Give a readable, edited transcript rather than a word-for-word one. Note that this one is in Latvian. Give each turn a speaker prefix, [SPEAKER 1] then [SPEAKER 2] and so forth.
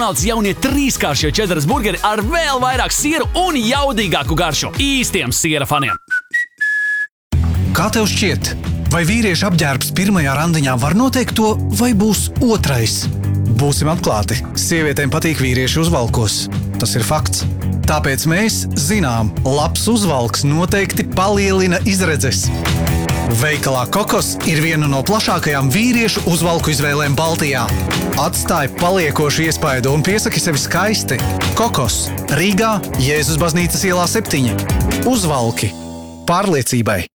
[SPEAKER 1] Jaunie trīskāršie čeddaras burgeri ar vēl vairāk siera un jaudīgāku garšu. Īstiem siera faniem.
[SPEAKER 2] Kā tev šķiet, vai vīrieša apģērbs pirmajā randiņā var noteikt to, vai būs otrais? Būsim atklāti, sievietēm patīk vīrieši uzvalkos. Tas ir fakts. Tāpēc mēs zinām, labs uzvalks noteikti palielina izredzes. Veikalā Kokos ir viena no plašākajām vīriešu uzvalku izvēlēm Baltijā. Atstāj paliekošu iespaidu un piesaki sevi skaisti. Kokos, Rīgā, Jēzus baznīcas ielā 7. Uzvalki pārliecībai.